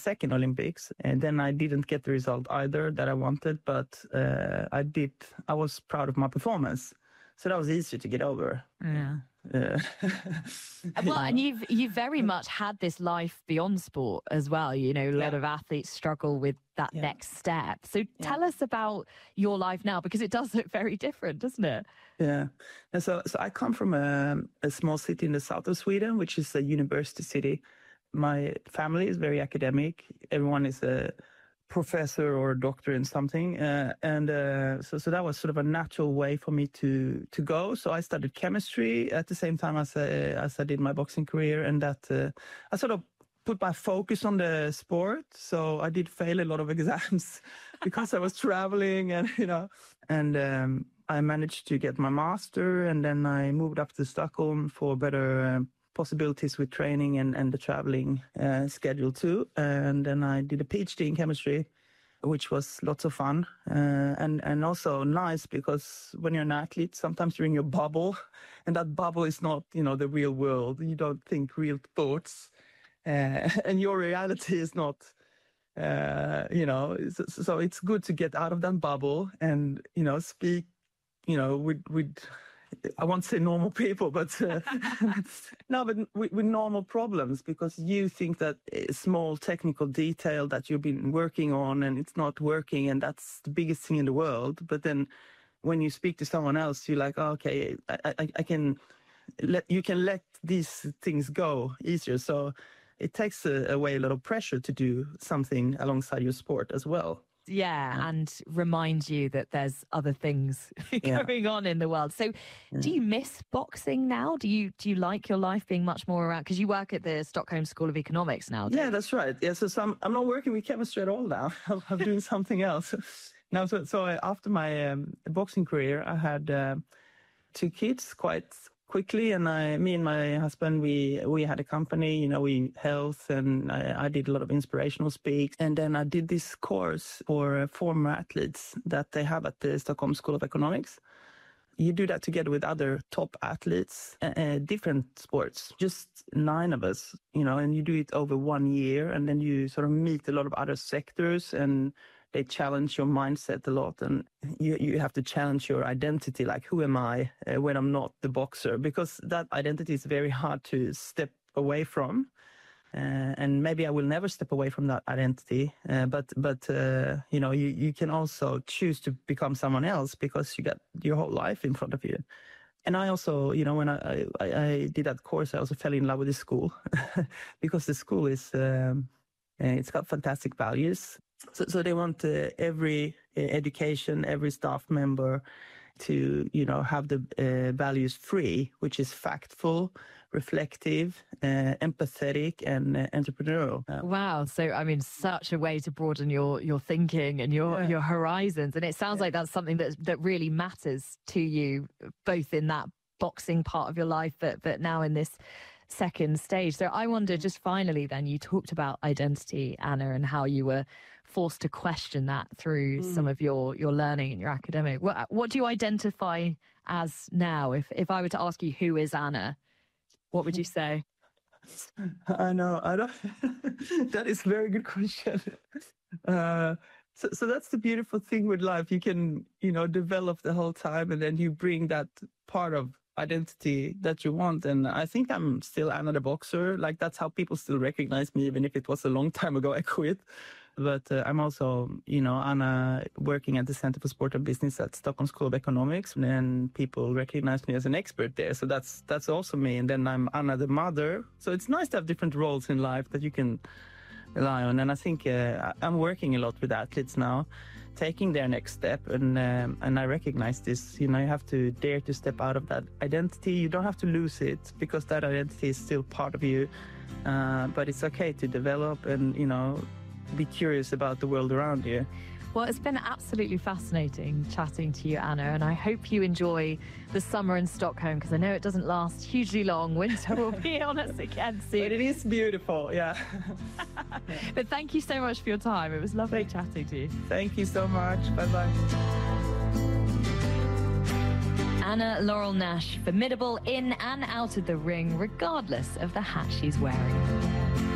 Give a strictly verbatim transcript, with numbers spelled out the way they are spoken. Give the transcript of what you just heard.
second Olympics, and then I didn't get the result either that I wanted, but uh, I did. I was proud of my performance, so that was easier to get over. Yeah. Uh, well, and you've you've very much had this life beyond sport as well. You know, a lot yeah. of athletes struggle with that yeah. next step. So yeah. tell us about your life now, because it does look very different, doesn't it? Yeah. And so, so I come from a, a small city in the south of Sweden, which is a university city. My family is very academic. Everyone is a professor or a doctor in something. Uh, and uh, so, so that was sort of a natural way for me to to go. So I studied chemistry at the same time as, uh, as I did my boxing career. And that uh, I sort of put my focus on the sport. So I did fail a lot of exams because I was traveling and, you know, and um, I managed to get my master. And then I moved up to Stockholm for better uh, possibilities with training and, and the traveling uh, schedule too. And then I did a PhD in chemistry, which was lots of fun uh, and, and also nice, because when you're an athlete, sometimes you're in your bubble, and that bubble is not, you know, the real world. You don't think real thoughts, uh, and your reality is not, uh, you know, so, so it's good to get out of that bubble and, you know, speak, you know, with, with I won't say normal people, but uh, no, but with, with normal problems, because you think that a small technical detail that you've been working on and it's not working, and that's the biggest thing in the world. But then when you speak to someone else, you're like, oh, okay, I, I, I can let you can let these things go easier. So it takes a, away a lot of pressure to do something alongside your sport as well. Yeah, and remind you that there's other things yeah. going on in the world. So yeah. do you miss boxing now? Do you do you like your life being much more around? Because you work at the Stockholm School of Economics now. Yeah, you? that's right. Yeah, so some, I'm not working with chemistry at all now. I'm, I'm doing something else. now, so, so after my um, boxing career, I had uh, two kids quite quickly, and I, me and my husband, we we had a company, you know, we health, and I, I did a lot of inspirational speaks, and then I did this course for uh, former athletes that they have at the Stockholm School of Economics. You do that together with other top athletes, uh, uh, different sports, just nine of us, you know, and you do it over one year, and then you sort of meet a lot of other sectors, and they challenge your mindset a lot, and you you have to challenge your identity, like, who am I uh, when I'm not the boxer? Because that identity is very hard to step away from. Uh, and maybe I will never step away from that identity, uh, but but uh, you know, you, you can also choose to become someone else, because you got your whole life in front of you. And I also, you know, when I, I, I did that course, I also fell in love with the school because the school is, um, it's got fantastic values. So, so they want uh, every uh, education, every staff member to, you know, have the uh, values free, which is factful, reflective, uh, empathetic, and uh, entrepreneurial. Uh, wow. So, I mean, such a way to broaden your your thinking and your, yeah. your horizons. And it sounds yeah. like that's something that that really matters to you, both in that boxing part of your life, but, but now in this second stage. So I wonder, just finally then, you talked about identity, Anna, and how you were forced to question that through mm. some of your your learning and your academic. What, what do you identify as now? If if I were to ask you, who is Anna, what would you say? I know, I don't. That is a very good question. Uh, so, so that's the beautiful thing with life. You can, you know, develop the whole time, and then you bring that part of identity that you want. And I think I'm still Anna the boxer. Like, that's how people still recognize me, even if it was a long time ago I quit. But uh, I'm also, you know, Anna, working at the Center for Sport and Business at Stockholm School of Economics, and people recognize me as an expert there. So that's that's also me. And then I'm Anna the mother. So it's nice to have different roles in life that you can rely on. And I think uh, I'm working a lot with athletes now, taking their next step. And um, and I recognize this, you know, you have to dare to step out of that identity. You don't have to lose it, because that identity is still part of you. Uh, but it's okay to develop and, you know, be curious about the world around you. Well, it's been absolutely fascinating chatting to you, Anna, and I hope you enjoy the summer in Stockholm, because I know it doesn't last hugely long. Winter will be on us again soon. But it is beautiful, yeah. But thank you so much for your time. It was lovely thank, chatting to you. Thank you so much. Bye-bye. Anna Laurel Nash, formidable in and out of the ring, regardless of the hat she's wearing.